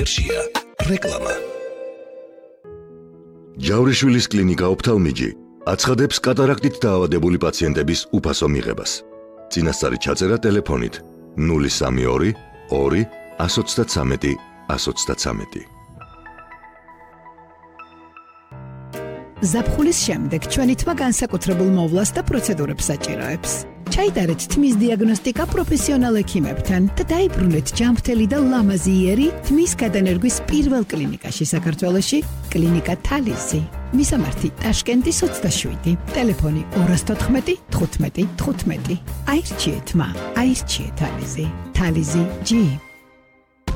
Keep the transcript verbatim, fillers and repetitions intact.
ერშია რეკლამა. ჯავრიშვილის კლინიკა ოფთალმიჯი აცხადებს კატარაქტით დაავადებული პაციენტების უფასო მიღებას. წინასწარი ჩაწერა ტელეფონით ნული სამი ორი ორი ას ოცდათსამეტი ას ოცდათსამეტი. ზაფხულის შემდეგ ჩვენი თმა განსაკუთრებულ მოვლას და პროცედურებს საჭიროებს. ჩაიტარეთ თმის დიაგნოსტიკა პროფესიონალ ექიმებთან და დაიბრუნეთ ჯანმრთელი და ლამაზი იერი თმის გადანერგვის პირველ კლინიკაში საქართველოში, კლინიკა თალიზი. მისამართი ტაშკენტის ოცდაშვიდი, ტელეფონი ორას თოთხმეტი თხუთმეტი თხუთმეტი. აირჩიეთ თმა, აირჩიეთ თალიზი. თალიზი ჯი